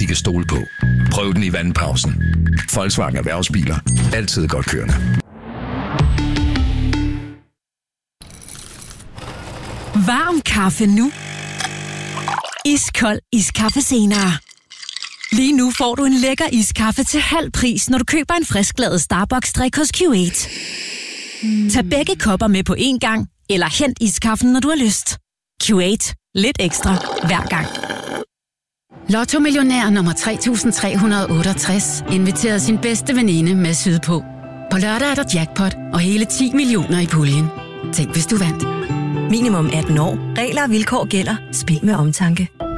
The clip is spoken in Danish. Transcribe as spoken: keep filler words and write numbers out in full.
kan stole på. Prøv den i vandpausen. Volkswagen Erhvervsbiler. Altid godt kørende. Varm kaffe nu. Iskold iskaffe senere. Lige nu får du en lækker iskaffe til halv pris, når du køber en frisklavet Starbucks-drik hos Q otte. Mm. Tag begge kopper med på én gang, eller hent iskaffen, når du har lyst. Q otte. Lidt ekstra hver gang. Lotto Millionær nummer tre tusind tre hundrede og otteogtres inviterede sin bedste veninde med sydpå. På lørdag er der jackpot og hele ti millioner i puljen. Tænk, hvis du vandt. Minimum atten år. Regler og vilkår gælder. Spil med omtanke.